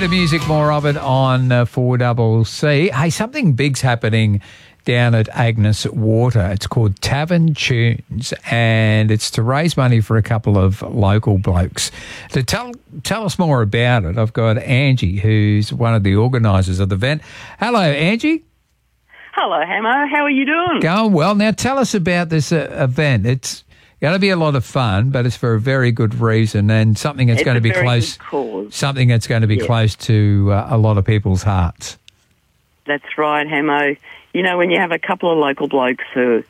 Better music, more of it on 4CC. Hey, something big's happening down at Agnes Water. It's called Tavern Tunes, and it's to raise money for a couple of local blokes. To tell us more about it, I've got Angie, who's one of the organisers of the event. Hello, Angie. Hello, Hamo. How are you doing? Going well. Now, tell us about this event. It's going to be a lot of fun, but it's for a very good reason and something that's going to be close. Something that's going to be close to a lot of people's hearts. That's right, Hamo. You know, when you have a couple of local blokes who...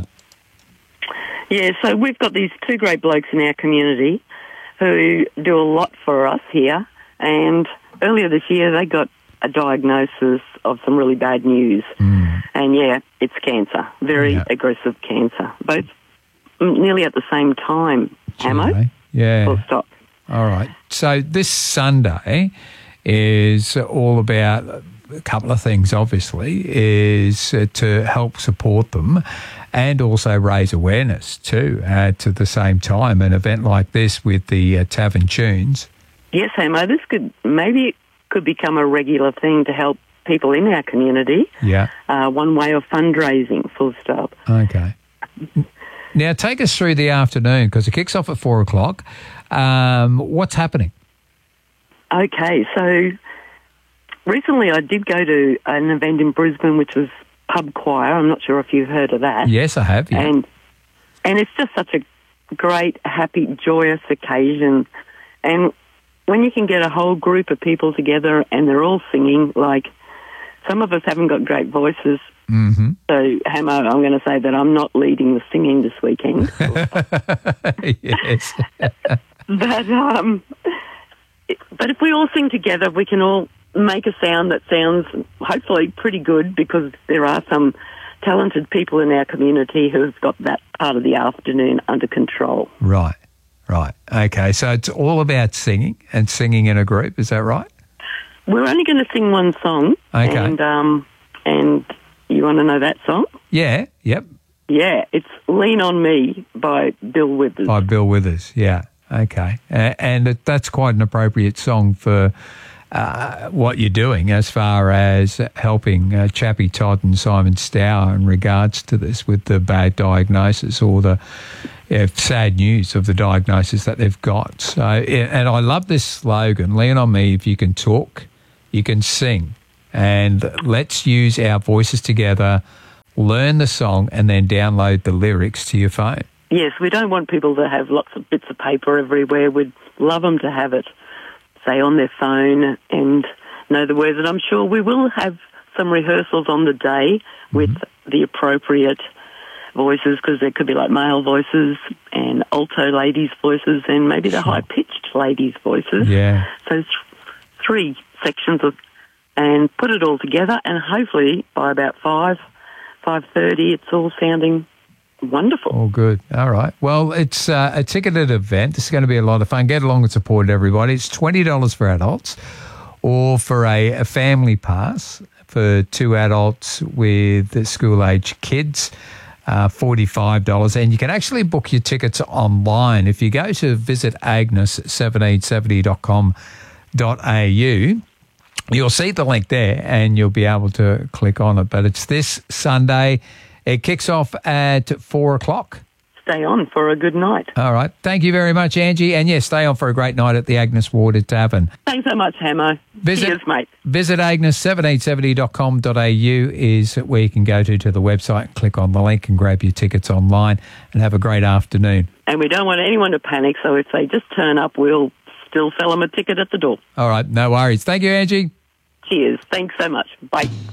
so we've got these two great blokes in our community who do a lot for us here. And earlier this year, they got a diagnosis of some really bad news. And, it's cancer, very aggressive cancer. Both nearly at the same time, Hamo. Yeah. Full stop. All right. So this Sunday is all about a couple of things, obviously, is to help support them and also raise awareness too at the same time. An event like this with the Tavern Tunes. Yes, Hamo, this could become a regular thing to help people in our community. Yeah. One way of fundraising, full stop. Okay. Now, take us through the afternoon because it kicks off at 4 o'clock. What's happening? Okay, so recently I did go to an event in Brisbane which was Pub Choir. I'm not sure if you've heard of that. Yes, I have, yeah. And it's just such a great, happy, joyous occasion. And when you can get a whole group of people together and they're all singing, like some of us haven't got great voices. Mm-hmm. So, Hamo, I'm going to say that I'm not leading the singing this weekend. Yes. But if we all sing together, we can all make a sound that sounds hopefully pretty good because there are some talented people in our community who have got that part of the afternoon under control. Right. Okay, so it's all about singing and singing in a group, is that right? We're only going to sing one song. Okay. And you want to know that song? Yeah, yep. Yeah, it's Lean On Me by Bill Withers. By Bill Withers, yeah. Okay. And that's quite an appropriate song for what you're doing as far as helping Chappie Todd and Simon Stour in regards to this with the bad diagnosis or the sad news of the diagnosis that they've got. So, and I love this slogan, Lean On Me, if you can talk, you can sing. And let's use our voices together, learn the song, and then download the lyrics to your phone. Yes, we don't want people to have lots of bits of paper everywhere. We'd love them to have it, say, on their phone and know the words. And I'm sure we will have some rehearsals on the day with the appropriate voices, because there could be like male voices and alto ladies' voices and maybe the high-pitched ladies' voices. Yeah. So 3 sections and put it all together, and hopefully by about 5:30, it's all sounding wonderful. All good. All right. Well, it's a ticketed event. It's going to be a lot of fun. Get along and support everybody. It's $20 for adults, or for a family pass for 2 adults with school-age kids, $45. And you can actually book your tickets online. If you go to visit agnes1770.com.au, you'll see the link there and you'll be able to click on it. But it's this Sunday. It kicks off at 4 o'clock. Stay on for a good night. All right. Thank you very much, Angie. And yes, stay on for a great night at the Agnes Water Tavern. Thanks so much, Hamo. Cheers, mate. Visit agnes1770.com.au is where you can go to the website, click on the link and grab your tickets online and have a great afternoon. And we don't want anyone to panic, so if they just turn up, we'll still sell them a ticket at the door. All right. No worries. Thank you, Angie. Cheers. Thanks so much. Bye.